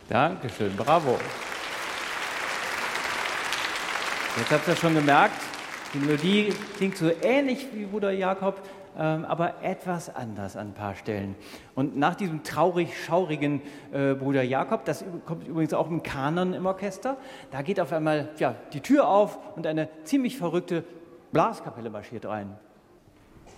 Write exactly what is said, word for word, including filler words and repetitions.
Dankeschön, bravo. Jetzt habt ihr schon gemerkt, die Melodie klingt so ähnlich wie Bruder Jakob, ähm, aber etwas anders an ein paar Stellen. Und nach diesem traurig-schaurigen äh, Bruder Jakob, das kommt übrigens auch im Kanon im Orchester, da geht auf einmal ja, die Tür auf und eine ziemlich verrückte Blaskapelle marschiert rein.